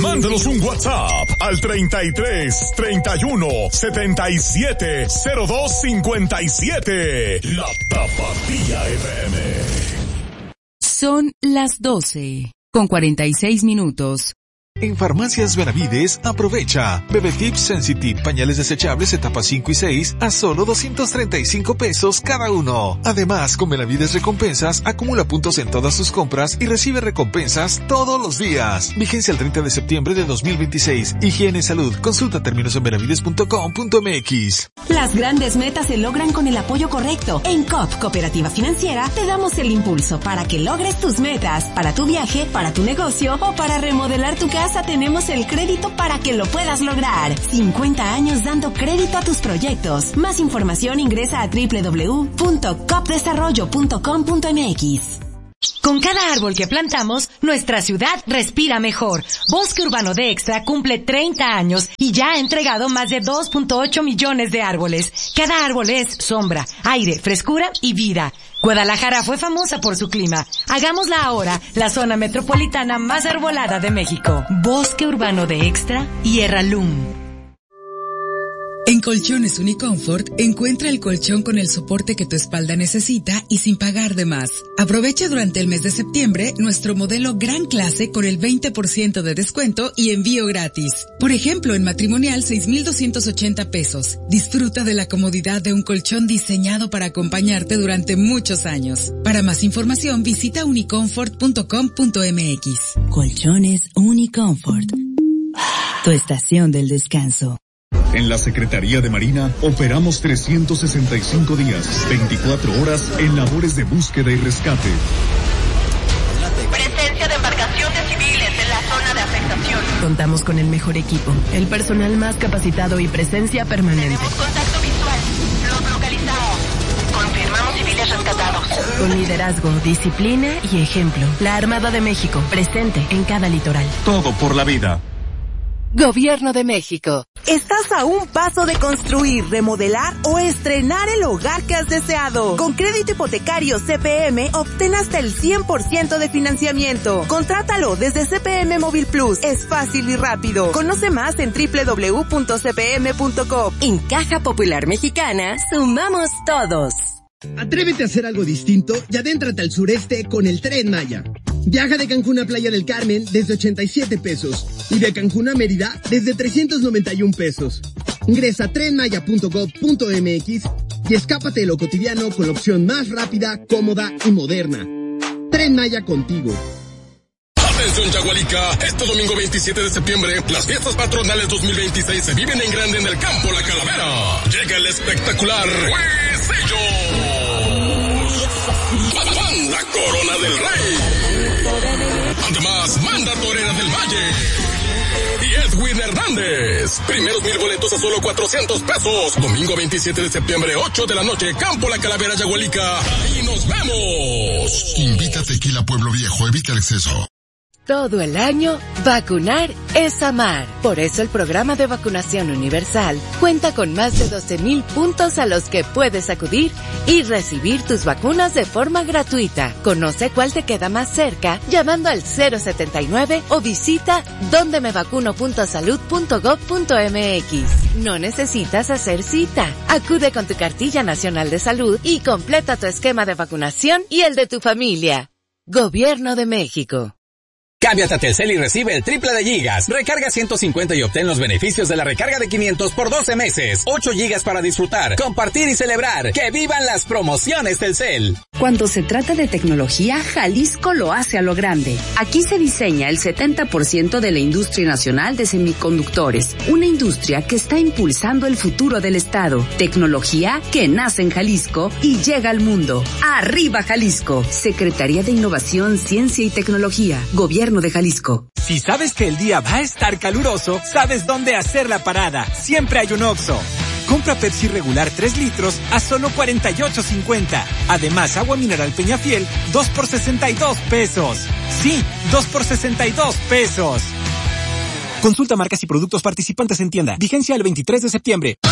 Mándanos un WhatsApp al 33 31 77 02 57. La Tapatía FM. Son las 12:46. En Farmacias Benavides, aprovecha. Bebetips Sensitive, pañales desechables etapas 5 y 6 a solo 235 pesos cada uno. Además, con Benavides Recompensas, acumula puntos en todas sus compras y recibe recompensas todos los días. Vigencia el 30 de septiembre de 2026. Higiene y salud. Consulta términos en benavides.com.mx. Las grandes metas se logran con el apoyo correcto. En COP, Cooperativa Financiera, te damos el impulso para que logres tus metas. Para tu viaje, para tu negocio o para remodelar tu casa, tenemos el crédito para que lo puedas lograr. 50 años dando crédito a tus proyectos. Más información ingresa a www.copdesarrollo.com.mx. Con cada árbol que plantamos, nuestra ciudad respira mejor. Bosque Urbano de Extra cumple 30 años y ya ha entregado más de 2.8 millones de árboles. Cada árbol es sombra, aire, frescura y vida. Guadalajara fue famosa por su clima. Hagámosla ahora la zona metropolitana más arbolada de México. Bosque Urbano de Extra y Erralum. En Colchones Uniconfort, encuentra el colchón con el soporte que tu espalda necesita y sin pagar de más. Aprovecha durante el mes de septiembre nuestro modelo Gran Clase con el 20% de descuento y envío gratis. Por ejemplo, en matrimonial 6,280 pesos. Disfruta de la comodidad de un colchón diseñado para acompañarte durante muchos años. Para más información, visita uniconfort.com.mx. Colchones Uniconfort. Tu estación del descanso. En la Secretaría de Marina operamos 365 días, 24 horas en labores de búsqueda y rescate. Presencia de embarcaciones civiles en la zona de afectación. Contamos con el mejor equipo, el personal más capacitado y presencia permanente. Tenemos contacto visual. Los localizamos. Confirmamos civiles rescatados. Con liderazgo, disciplina y ejemplo. La Armada de México, presente en cada litoral. Todo por la vida. Gobierno de México. Estás a un paso de construir, remodelar o estrenar el hogar que has deseado. Con crédito hipotecario CPM, obtén hasta el 100% de financiamiento. Contrátalo desde CPM Móvil Plus. Es fácil y rápido. Conoce más en www.cpm.com. En Caja Popular Mexicana, sumamos todos. Atrévete a hacer algo distinto y adéntrate al sureste con el Tren Maya. Viaja de Cancún a Playa del Carmen desde 87 pesos y de Cancún a Mérida desde 391 pesos. Ingresa a trenmaya.gov.mx y escápate de lo cotidiano con la opción más rápida, cómoda y moderna. Tren Maya contigo. Atención Yagualica, este domingo 27 de septiembre, las fiestas patronales 2026 se viven en grande en el campo La Calavera. Llega el espectacular Huesillos. Banda Corona del Rey. Además, Manda Torera del Valle. Y Edwin Hernández. Primeros 1,000 boletos a solo 400 pesos. Domingo 27 de septiembre, 8 de la noche, Campo La Calavera, Yagualica. Ahí nos vemos. Invita a Tequila Pueblo Viejo, evita el exceso. Todo el año, vacunar es amar. Por eso el programa de vacunación universal cuenta con más de 12,000 puntos a los que puedes acudir y recibir tus vacunas de forma gratuita. Conoce cuál te queda más cerca llamando al 079 o visita dondemevacuno.salud.gov.mx. No necesitas hacer cita. Acude con tu cartilla nacional de salud y completa tu esquema de vacunación y el de tu familia. Gobierno de México. Cámbiate a Telcel y recibe el triple de gigas. Recarga 150 y obtén los beneficios de la recarga de 500 por 12 meses. 8 gigas para disfrutar, compartir y celebrar. ¡Que vivan las promociones Telcel! Cuando se trata de tecnología, Jalisco lo hace a lo grande. Aquí se diseña el 70% de la industria nacional de semiconductores. Una industria que está impulsando el futuro del estado. Tecnología que nace en Jalisco y llega al mundo. ¡Arriba Jalisco! Secretaría de Innovación, Ciencia y Tecnología. Gobierno de Jalisco. Si sabes que el día va a estar caluroso, sabes dónde hacer la parada. Siempre hay un Oxxo. Compra Pepsi regular 3 litros a solo $48.50. Además, agua mineral Peñafiel, 2 por 62 pesos. Sí, 2 por 62 pesos. Consulta marcas y productos participantes en tienda. Vigencia el 23 de septiembre.